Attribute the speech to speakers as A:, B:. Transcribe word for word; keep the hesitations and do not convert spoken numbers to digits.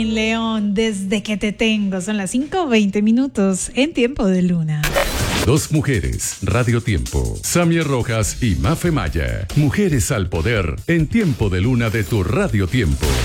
A: León, desde que te tengo, son las cinco veinte minutos en Tiempo de Luna.
B: Dos mujeres, Radio Tiempo, Samia Rojas y Mafe Maya. Mujeres al poder en Tiempo de Luna de tu Radio Tiempo.